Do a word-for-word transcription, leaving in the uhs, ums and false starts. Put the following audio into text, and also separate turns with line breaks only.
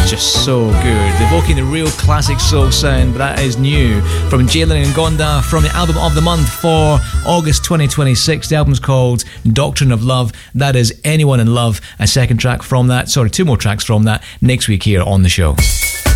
is just so good, evoking the real classic soul sound, but that is new from Jalen and Gonda from the album of the month for August twenty twenty-six. The album's called Doctrine of Love. That is Anyone in Love. A second track from that, sorry, two more tracks from that next week here on the show.